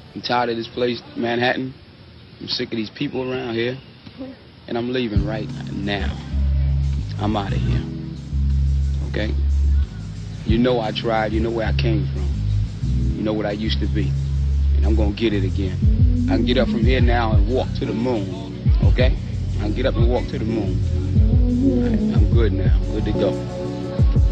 I'm tired of this place, Manhattan. I'm sick of these people around here. And I'm leaving right now. I'm out of here. Okay? You know I tried. You know where I came from. You know what I used to be. And I'm going to get it again. I can get up from here now and walk to the moon. Okay? I can get up and walk to the moon. All right, I'm good now. Good to go.